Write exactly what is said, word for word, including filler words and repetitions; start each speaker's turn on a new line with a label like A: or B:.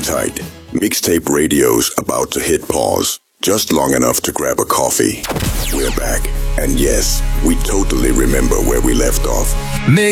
A: tight. Mixtape radio's about to hit pause, just long enough to grab a coffee. We're back, and yes, we totally remember where we left off.